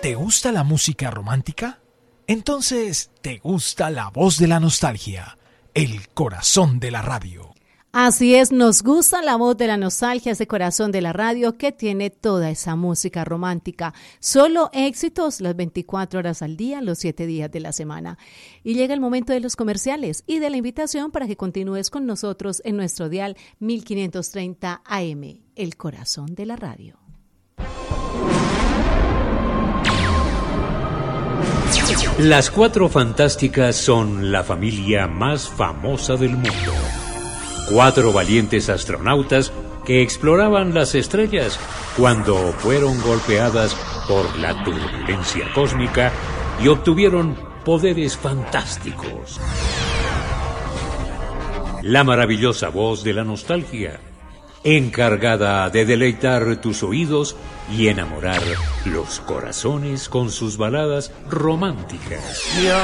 ¿Te gusta la música romántica? Entonces, ¿te gusta la voz de la nostalgia? El corazón de la radio. Así es, nos gusta la voz de la nostalgia, ese corazón de la radio que tiene toda esa música romántica. Solo éxitos las 24 horas al día, los 7 días de la semana. Y llega el momento de los comerciales y de la invitación para que continúes con nosotros en nuestro dial 1530 AM, el corazón de la radio. Las Cuatro Fantásticas son la familia más famosa del mundo. 4 valientes astronautas que exploraban las estrellas cuando fueron golpeadas por la turbulencia cósmica y obtuvieron poderes fantásticos. La maravillosa voz de la nostalgia, encargada de deleitar tus oídos y enamorar los corazones con sus baladas románticas.